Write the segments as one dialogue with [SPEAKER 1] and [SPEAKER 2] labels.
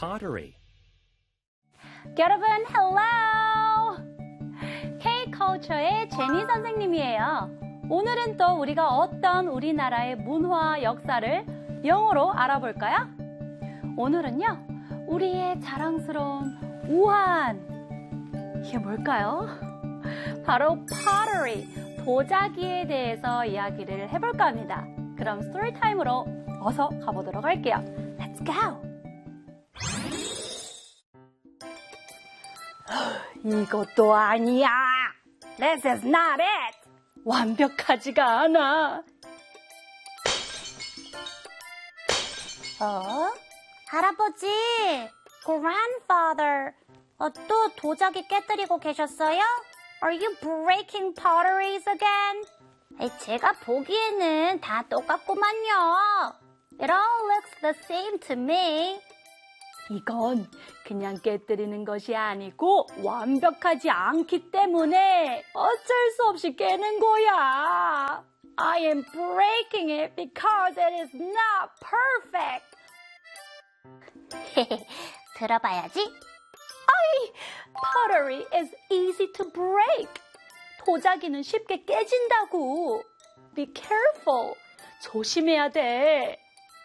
[SPEAKER 1] pottery.
[SPEAKER 2] 여러분, hello! K-Culture의 제니 선생님이에요. 오늘은 또 우리가 어떤 우리나라의 문화, 역사를 영어로 알아볼까요? 오늘은요, 우리의 자랑스러운 우한, 이게 뭘까요? 바로 pottery, 도자기에 대해서 이야기를 해볼까 합니다. 그럼 스토리타임으로 어서 가보도록 할게요. Let's go! 이것도 아니야! This is not it! 완벽하지가 않아.
[SPEAKER 3] 할아버지, grandfather, 또 도자기 깨뜨리고 계셨어요? Are you breaking potteries again? 제가 보기에는 다 똑같구만요. It all looks the same to me.
[SPEAKER 2] 이건 그냥 깨뜨리는 것이 아니고 완벽하지 않기 때문에 어쩔 수 없이 깨는 거야. I am breaking it because it is not perfect.
[SPEAKER 3] 들어봐야지.
[SPEAKER 2] Pottery is easy to break. 도자기는 쉽게 깨진다고. Be careful. 조심해야 돼.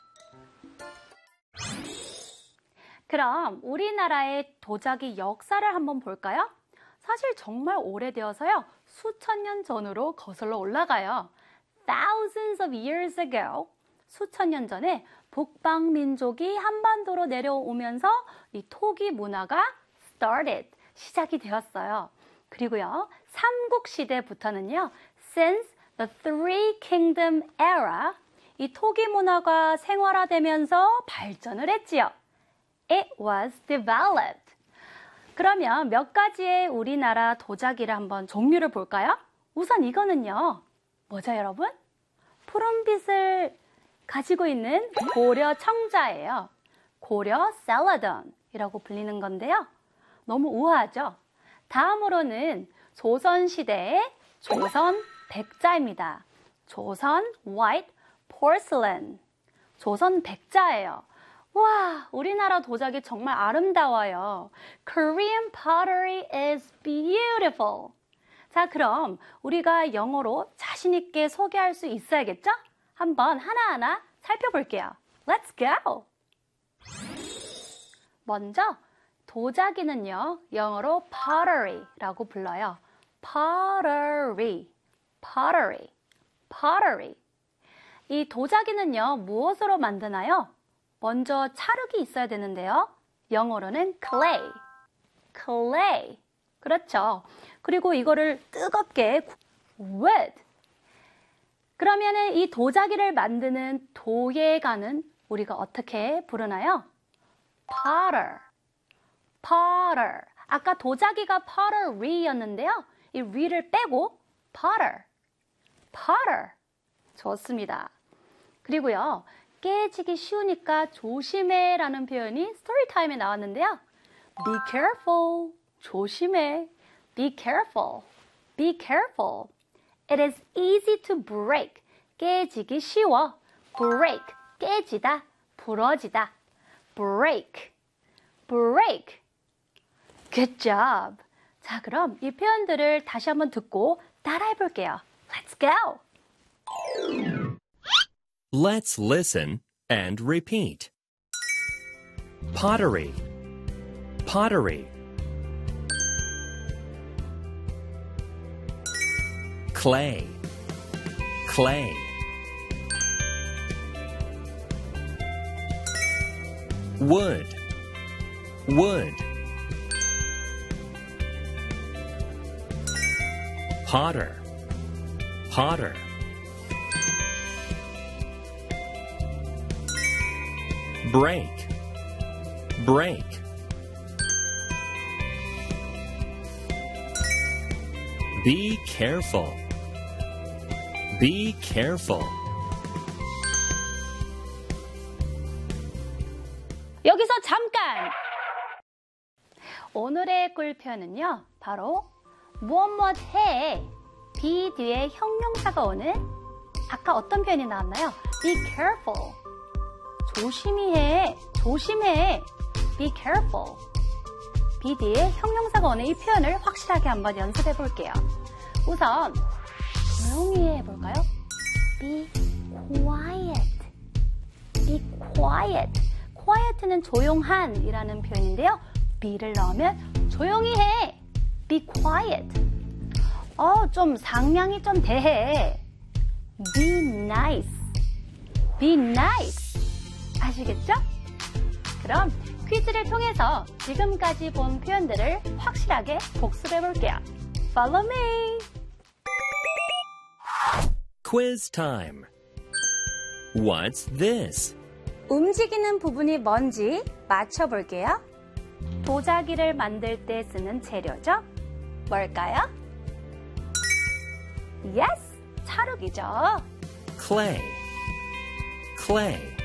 [SPEAKER 2] 그럼 우리나라의 도자기 역사를 한번 볼까요? 사실 정말 오래되어서요. 수천 년 전으로 거슬러 올라가요. Thousands of years ago, 수천 년 전에 북방 민족이 한반도로 내려오면서 이 토기 문화가 started, 시작이 되었어요. 그리고요, 삼국시대부터는요, since the Three Kingdom era, 이 토기 문화가 생활화되면서 발전을 했지요. It was developed. 그러면 몇 가지의 우리나라 도자기를 한번 종류를 볼까요? 우선 이거는요, 뭐죠 여러분? 푸른빛을 가지고 있는 고려 청자예요. 고려 셀라돈이라고 불리는 건데요. 너무 우아하죠? 다음으로는 조선시대의 조선 백자입니다. 조선 white porcelain. 조선 백자예요. 와, 우리나라 도자기 정말 아름다워요. Korean pottery is beautiful. 자, 그럼 우리가 영어로 자신 있게 소개할 수 있어야겠죠? 한번 하나하나 살펴볼게요. Let's go! 먼저 도자기는요, 영어로 pottery라고 불러요. pottery, pottery, pottery. 이 도자기는요, 무엇으로 만드나요? 먼저 찰흙이 있어야 되는데요. 영어로는 clay, clay. 그렇죠. 그리고 이거를 뜨겁게 wood. 그러면은 이 도자기를 만드는 도예가는 우리가 어떻게 부르나요? potter, potter. 아까 도자기가 pottery였는데요. 이 re를 빼고 potter, potter. 좋습니다. 그리고요, 깨지기 쉬우니까 조심해 라는 표현이 스토리타임에 나왔는데요. Be careful. 조심해. Be careful. Be careful. It is easy to break. 깨지기 쉬워. Break. 깨지다. 부러지다. Break. Break. Good job. 자, 그럼 이 표현들을 다시 한번 듣고 따라해 볼게요. Let's go.
[SPEAKER 1] Let's listen and repeat. Pottery, pottery. Clay, clay. Wood, wood. Potter, potter. Break, break. Be careful, be careful.
[SPEAKER 2] 여기서 잠깐! 오늘의 꿀표현은요, 바로 무엇 해. be 뒤에 형용사가 오는 아까 어떤 표현이 나왔나요? Be careful. 조심히 해. 조심해. be careful. be 뒤에 형용사가 오는 이 표현을 확실하게 한번 연습해 볼게요. 우선 조용히 해볼까요?
[SPEAKER 3] Be quiet.
[SPEAKER 2] be quiet. quiet는 조용한이라는 표현인데요. be를 넣으면 조용히 해. be quiet. 좀 상냥이 좀 대해. be nice. be nice. 아시겠죠? 그럼 퀴즈를 통해서 지금까지 본 표현들을 확실하게 복습해 볼게요. Follow me.
[SPEAKER 1] Quiz time. What's this?
[SPEAKER 2] 움직이는 부분이 뭔지 맞춰볼게요. 도자기를 만들 때 쓰는 재료죠? 뭘까요? Yes! 찰흙이죠.
[SPEAKER 1] Clay. Clay.